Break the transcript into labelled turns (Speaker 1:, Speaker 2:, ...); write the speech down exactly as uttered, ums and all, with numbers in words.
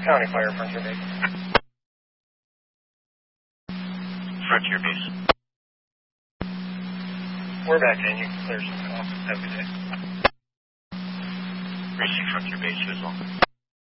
Speaker 1: County Fire, Frontier Base.
Speaker 2: Frontier Base.
Speaker 1: We're back in. You can clear some off. Have a good day.
Speaker 2: Racing Frontier Base, you as well.